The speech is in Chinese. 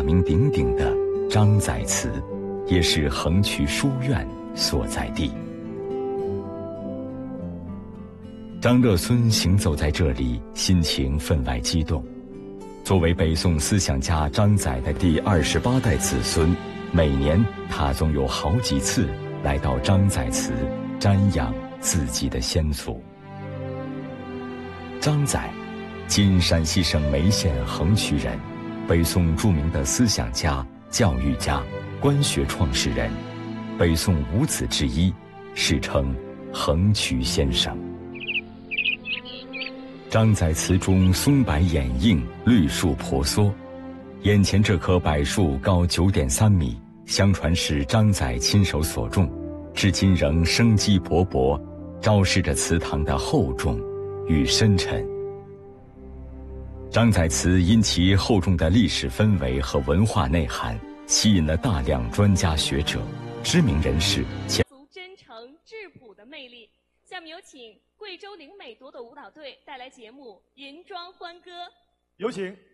名鼎鼎的张载祠，也是横渠书院所在地。张热孙行走在这里，心情分外激动。作为北宋思想家张载的第28代子孙，每年他总有好几次来到张载祠瞻仰自己的先祖。张载，今陕西省眉县横渠人，北宋著名的思想家、教育家、官学创始人，北宋五子之一，世称横渠先生。张载祠中松柏掩映，绿树婆娑。眼前这棵柏树高9.3米，相传是张载亲手所种，至今仍生机勃勃，昭示着祠堂的厚重与深沉。张载祠因其厚重的历史氛围和文化内涵，吸引了大量专家学者、知名人士。 足真诚质朴的魅力。下面有请贵州灵美朵朵舞蹈队带来节目《银装欢歌》， 有请。